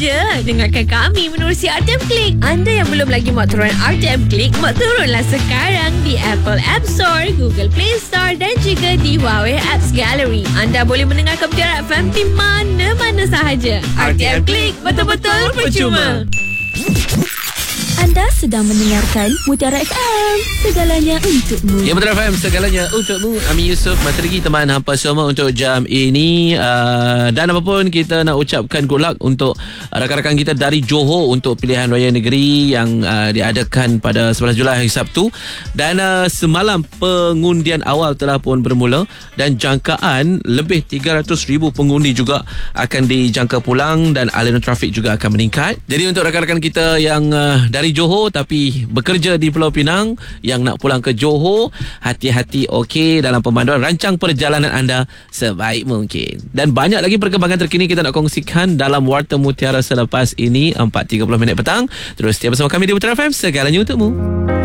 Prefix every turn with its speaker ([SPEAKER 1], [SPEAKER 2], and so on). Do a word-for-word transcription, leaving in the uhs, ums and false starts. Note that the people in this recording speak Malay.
[SPEAKER 1] sahaja. Dengarkan kami menerusi R T M Click. Anda yang belum lagi muat turun R T M Click, muat turunlah sekarang di Apple App Store, Google Play Store dan juga di Huawei Apps Gallery. Anda boleh mendengarkan Mutiara F M di mana-mana sahaja. R T M Click, betul-betul percuma.
[SPEAKER 2] Anda sedang mendengarkan Mutiara F M, segalanya untukmu.
[SPEAKER 3] Ya, Mutiara F M, segalanya untukmu. Amin Yusof, mari lagi teman hampa semua untuk jam ini. uh, Dan apapun, kita nak ucapkan good luck untuk rakan-rakan kita dari Johor untuk pilihan raya negeri yang uh, diadakan pada sebelas Julai hari Sabtu. Dan uh, semalam pengundian awal telah pun bermula dan jangkaan lebih tiga ratus ribu pengundi juga akan dijangka pulang dan aliran trafik juga akan meningkat. Jadi untuk rakan-rakan kita yang uh, dari Johor tapi bekerja di Pulau Pinang yang nak pulang ke Johor, hati-hati okey dalam pemanduan, rancang perjalanan anda sebaik mungkin. Dan banyak lagi perkembangan terkini kita nak kongsikan dalam Warta Mutiara selepas ini empat tiga puluh minit petang. Terus setia bersama kami di Mutiara F M, segalanya untukmu.